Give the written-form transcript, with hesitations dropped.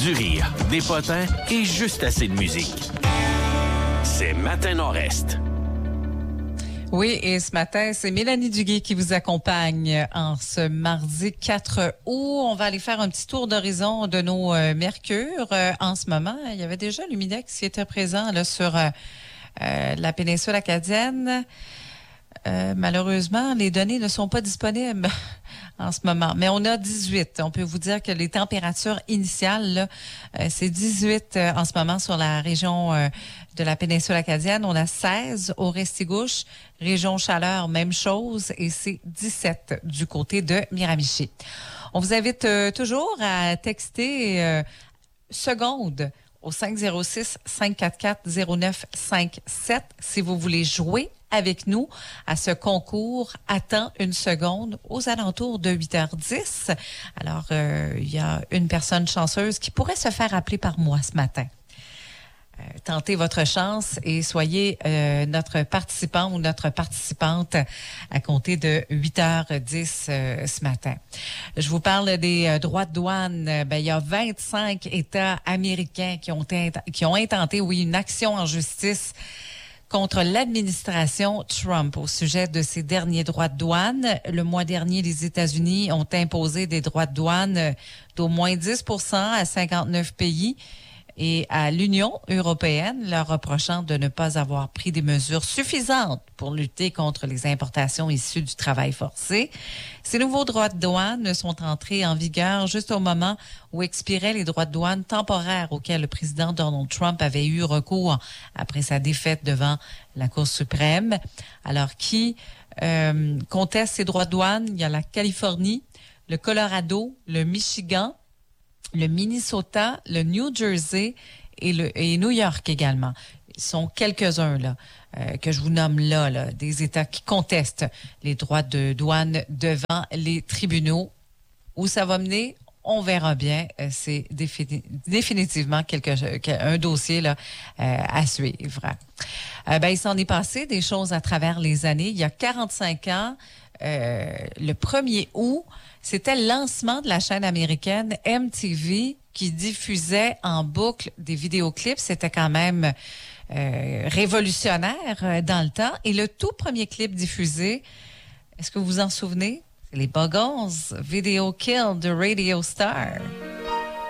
du rire, des potins et juste assez de musique. C'est Matin Nord-Est. Oui, et ce matin, c'est Mélanie Duguay qui vous accompagne en ce mardi 4 août. On va aller faire un petit tour d'horizon de nos mercures. En ce moment, il y avait déjà l'humidex qui était présent là, sur la péninsule acadienne. Malheureusement, les données ne sont pas disponibles en ce moment. Mais on a 18. On peut vous dire que les températures initiales, là, c'est 18 en ce moment sur la région de la péninsule acadienne. On a 16 au Restigouche. Région chaleur, même chose. Et c'est 17 du côté de Miramichi. On vous invite toujours à texter seconde au 506-544-0957 si vous voulez jouer avec nous à ce concours Attends une seconde aux alentours de 8h10. Alors, il y a une personne chanceuse qui pourrait se faire appeler par moi ce matin. Tentez votre chance et soyez notre participant ou notre participante à compter de 8h10 ce matin. Je vous parle des droits de douane. Il y a 25 États américains qui ont intenté, une action en justice contre l'administration Trump au sujet de ces derniers droits de douane. Le mois dernier, les États-Unis ont imposé des droits de douane d'au moins 10% à 59 pays et à l'Union européenne, leur reprochant de ne pas avoir pris des mesures suffisantes pour lutter contre les importations issues du travail forcé. Ces nouveaux droits de douane sont entrés en vigueur juste au moment où expiraient les droits de douane temporaires auxquels le président Donald Trump avait eu recours après sa défaite devant la Cour suprême. Alors, qui conteste ces droits de douane? Il y a la Californie, le Colorado, le Michigan, le Minnesota, le New Jersey et New York également. Ils sont quelques-uns là que je vous nomme là, des États qui contestent les droits de douane devant les tribunaux. Où ça va mener, on verra bien. C'est définitivement un dossier là à suivre. Il s'en est passé des choses à travers les années. Il y a 45 ans, le 1er août, c'était le lancement de la chaîne américaine MTV qui diffusait en boucle des vidéoclips. C'était quand même révolutionnaire dans le temps. Et le tout premier clip diffusé, est-ce que vous vous en souvenez? C'est les Buggles, Video Kill de Radio Star.